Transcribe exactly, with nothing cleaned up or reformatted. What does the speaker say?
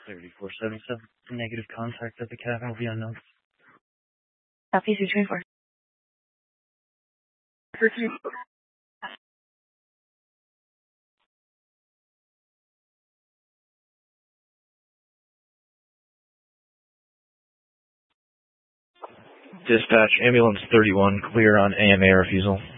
thirty-four seventy-seven. Negative contact at the cabin will be unknown. Copy three twenty-four. Dispatch, ambulance thirty-one, clear on A M A refusal.